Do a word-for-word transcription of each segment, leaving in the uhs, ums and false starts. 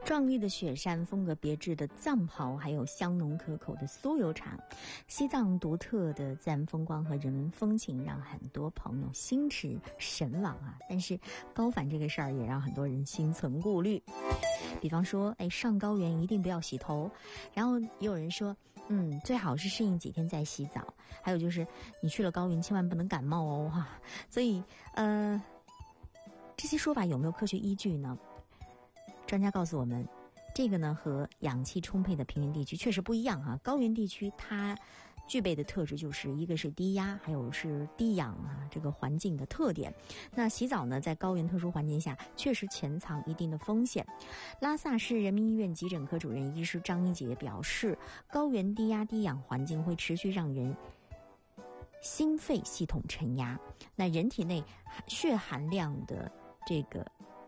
壮丽的雪山，风格别致的藏袍，还有香浓可口的酥油茶，西藏独特的自然风光和人文风情让很多朋友心驰神往啊。但是高反这个事儿也让很多人心存顾虑，比方说哎，上高原一定不要洗头，然后也有人说嗯，最好是适应几天再洗澡，还有就是你去了高原千万不能感冒哦哈。所以呃，这些说法有没有科学依据呢？专家告诉我们，这个呢和氧气充沛的平原地区确实不一样哈。高原地区它具备的特质就是一个是低压，还有是低氧啊，这个环境的特点。那洗澡呢，在高原特殊环境下确实潜藏一定的风险。拉萨市人民医院急诊科主任医师张一杰表示，高原低压低氧环境会持续让人心肺系统承压，那人体内血含量的这个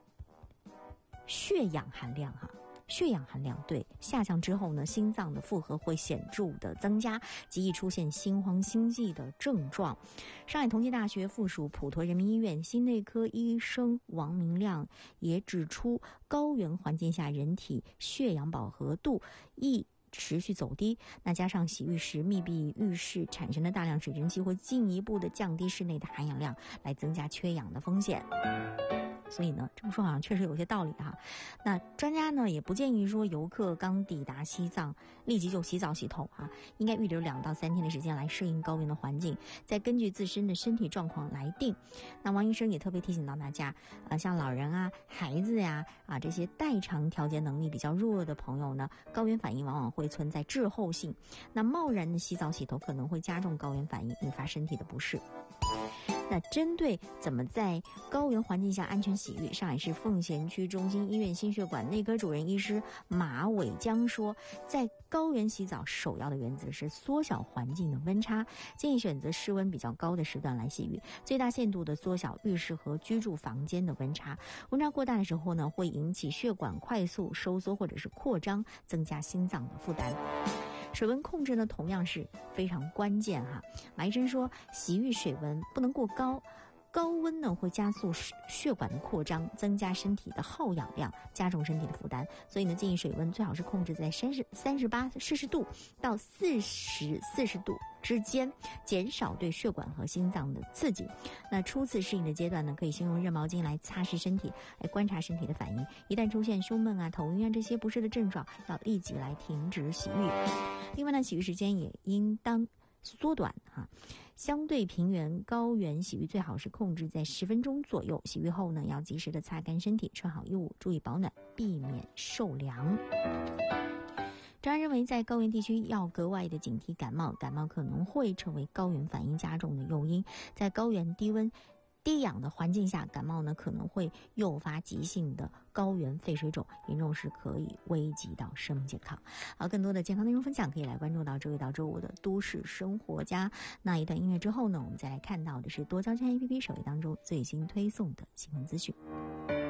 血氧含量哈，血氧含量对下降之后呢，心脏的负荷会显著的增加，极易出现心慌心悸的症状。上海同济大学附属普陀人民医院心内科医生王明亮也指出，高原环境下人体血氧饱和度易持续走低，那加上洗浴时密闭浴室产生的大量水蒸气会进一步的降低室内的含氧量，来增加缺氧的风险。所以呢，这么说好像确实有些道理哈。那专家呢也不建议说游客刚抵达西藏立即就洗澡洗头哈，应该预留两到三天的时间来适应高原的环境，再根据自身的身体状况来定。那王医生也特别提醒到大家，呃，像老人啊、孩子呀啊这些代偿调节能力比较弱的朋友呢，高原反应往往会存在滞后性，那贸然的洗澡洗头可能会加重高原反应，引发身体的不适。那针对怎么在高原环境下安全洗浴，上海市奉贤区中心医院心血管内科主任医师马伟江说，在高原洗澡首要的原则是缩小环境的温差，建议选择室温比较高的时段来洗浴，最大限度的缩小浴室和居住房间的温差。温差过大的时候呢，会引起血管快速收缩或者是扩张，增加心脏的负担。水温控制呢，同样是非常关键哈。马医生说，洗浴水温不能过高，高温呢会加速血管的扩张，增加身体的耗氧量，加重身体的负担。所以呢，建议水温最好是控制在三十三十八摄氏度到四十四十度之间，减少对血管和心脏的刺激。那初次适应的阶段呢，可以先用热毛巾来擦拭身体，来观察身体的反应。一旦出现胸闷啊、头晕啊这些不适的症状，要立即来停止洗浴。另外呢，洗浴时间也应当缩短哈，相对平原高原洗浴最好是控制在十分钟左右。洗浴后呢，要及时的擦干身体，穿好衣物，注意保暖，避免受凉。专家认为，在高原地区要格外的警惕感冒，感冒可能会成为高原反应加重的诱因。在高原低温低氧的环境下，感冒呢可能会诱发急性的高原肺水肿，严重时可以危及到生命健康。好，更多的健康内容分享可以来关注到周一到周五的都市生活家。那一段音乐之后呢，我们再来看到的是多交圈 A P P 首页当中最新推送的新闻资讯。